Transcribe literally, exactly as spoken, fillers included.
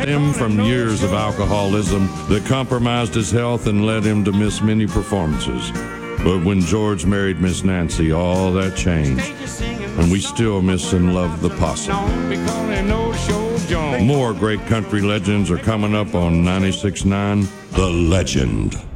stemmed from years of alcoholism that compromised his health and led him to miss many performances. But when George married Miss Nancy, all that changed, and we still miss and love the possum. More great country legends are coming up on ninety-six point nine The Legend.